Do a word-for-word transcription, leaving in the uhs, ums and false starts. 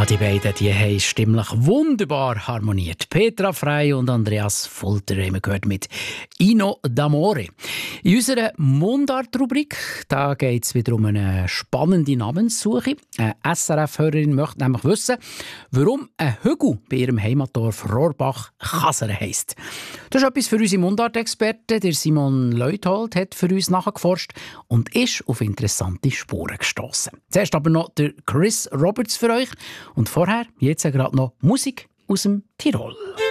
die beiden die haben stimmlich wunderbar harmoniert. Petra Frey und Andreas Fulter haben wir gehört mit «Ino d'Amore». In unserer Mundart-Rubrik geht es wieder um eine spannende Namenssuche. Eine S R F-Hörerin möchte nämlich wissen, warum ein Hügel bei ihrem Heimatdorf Rohrbach Kaserne heisst. Das ist etwas für unsere Mundart-Experten. Der Simon Leuthold hat für uns nachgeforscht und ist auf interessante Spuren gestossen. Zuerst aber noch der Chris Roberts für euch. Und vorher, jetzt gerade noch Musik aus dem Tirol.